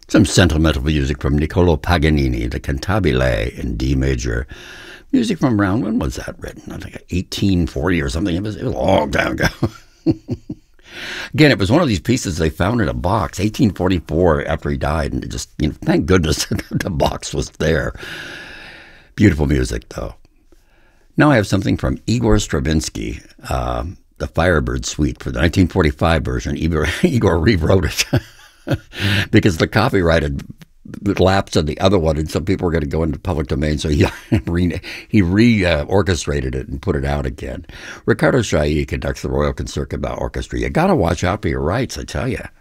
Some sentimental music from Niccolo Paganini, the Cantabile in D major. Music from around, when was that written? I think 1840 or something. It was a long time ago. Again, it was one of these pieces they found in a box, 1844, after he died, and it just, thank goodness the box was there. Beautiful music, though. Now I have something from Igor Stravinsky, the Firebird Suite for the 1945 version. Igor rewrote it because the copyright had lapsed on the other one, and some people were going to go into public domain, so he re-orchestrated it and put it out again. Ricardo Chailly conducts the Royal Concertgebouw Orchestra. You got to watch out for your rights, I tell you.